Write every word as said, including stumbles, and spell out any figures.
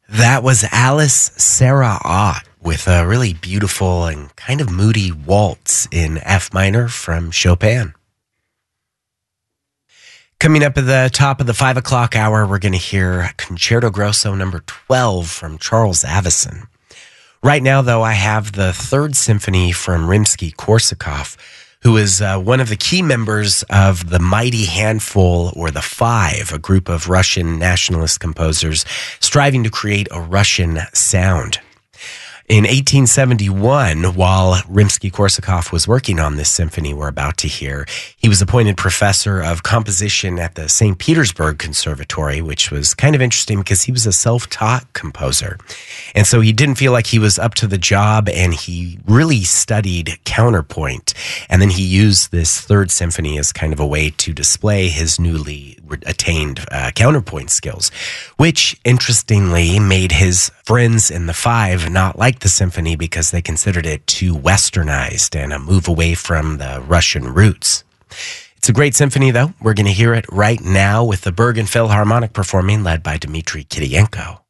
That was Alice Sarah Ott with a really beautiful and kind of moody waltz in F minor from Chopin. Coming up at the top of the five o'clock hour, we're going to hear Concerto Grosso number twelve from Charles Avison. Right now, though, I have the third symphony from Rimsky-Korsakov, who is uh, one of the key members of the Mighty Handful, or the Five, a group of Russian nationalist composers striving to create a Russian sound. In eighteen seventy-one, while Rimsky-Korsakov was working on this symphony we're about to hear, he was appointed professor of composition at the Saint Petersburg Conservatory, which was kind of interesting because he was a self-taught composer. And so he didn't feel like he was up to the job, and he really studied counterpoint. And then he used this third symphony as kind of a way to display his newly attained uh, counterpoint skills, which interestingly made his friends in the Five not like the symphony because they considered it too westernized and a move away from the Russian roots. It's a great symphony, though. We're going to hear it right now with the Bergen Philharmonic performing, led by Dmitry Kirienko.